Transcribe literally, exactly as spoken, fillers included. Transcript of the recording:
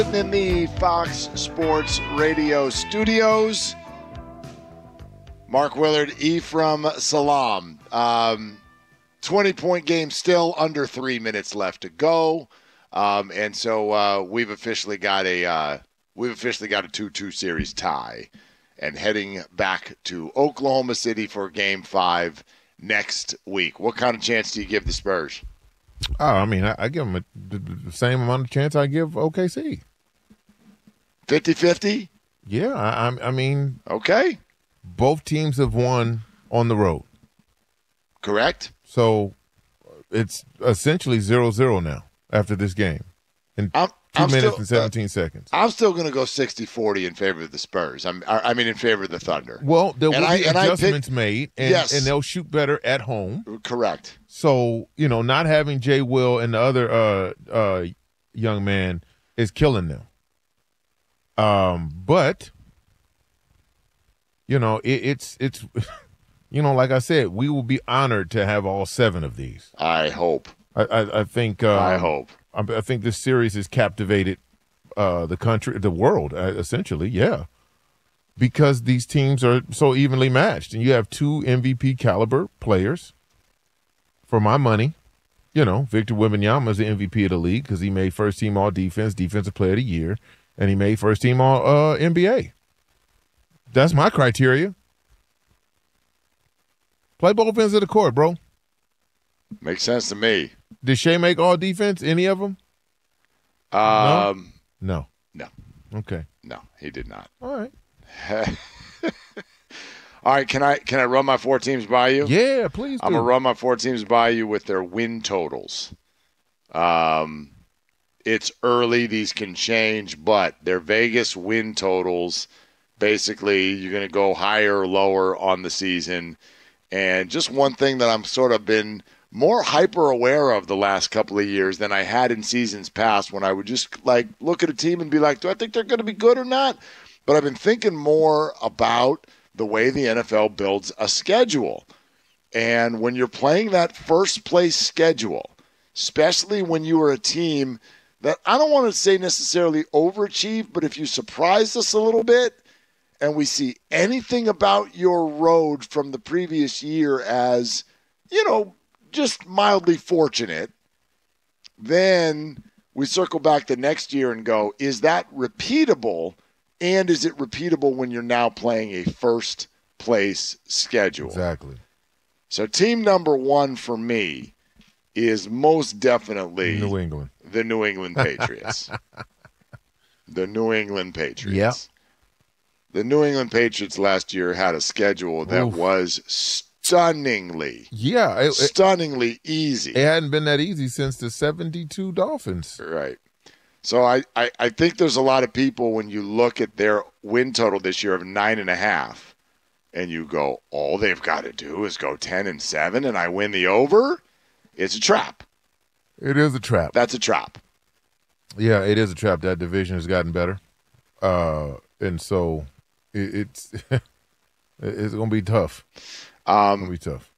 In the Fox Sports Radio studios, Mark Willard, Ephraim Salaam. Um, twenty-point game, still under three minutes left to go, um, and so uh, we've officially got a uh, we've officially got a two-two series tie, and heading back to Oklahoma City for Game Five next week. What kind of chance do you give the Spurs? Oh, I mean, I, I give them a, the, the same amount of chance I give O K C. fifty-fifty? Yeah, I, I mean, okay. Both teams have won on the road. Correct. So it's essentially zero zero now after this game in I'm, two I'm minutes still, and seventeen uh, seconds. I'm still going to go sixty forty in favor of the Spurs. I'm, I, I mean, in favor of the Thunder. Well, there and will I, be adjustments pick, made, and, yes. and they'll shoot better at home. Correct. So, you know, not having Jay Will and the other uh, uh, young man is killing them. Um, but, you know, it, it's, it's, you know, like I said, we will be honored to have all seven of these. I hope. I, I, I think. Um, I hope. I, I think this series has captivated uh, the country, the world, uh, essentially, yeah. Because these teams are so evenly matched. And you have two M V P caliber players. For my money, you know, Victor Wembanyama is the M V P of the league because he made first team all defense, defensive player of the year. And he made first team all uh, N B A. That's my criteria. Play both ends of the court, bro. Makes sense to me. Did Shea make all defense? Any of them? Um, no. No. No. Okay. No, he did not. All right. All right. Can I can I run my four teams by you? Yeah, please. Do. I'm gonna run my four teams by you with their win totals. Um. It's early. These can change, but their Vegas win totals, basically, you're going to go higher or lower on the season. And just one thing that I'm sort of been more hyper aware of the last couple of years than I had in seasons past when I would just like look at a team and be like, do I think they're going to be good or not? But I've been thinking more about the way the N F L builds a schedule. And when you're playing that first place schedule, especially when you are a team that I don't want to say necessarily overachieve, but if you surprise us a little bit and we see anything about your road from the previous year as, you know, just mildly fortunate, then we circle back the next year and go, is that repeatable? And is it repeatable when you're now playing a first place schedule? Exactly. So team number one for me is most definitely New England. The New England Patriots. The New England Patriots. Yep. The New England Patriots last year had a schedule that Oof. was stunningly, yeah, it, stunningly it, easy. It hadn't been that easy since the seventy-two Dolphins. Right. So I, I, I think there's a lot of people when you look at their win total this year of nine and a half, and you go, all they've got to do is go ten and seven, and I win the over. It's a trap. It is a trap. That's a trap. Yeah, it is a trap. That division has gotten better, uh, and so it, it's it's gonna be tough. Um, it's gonna be tough.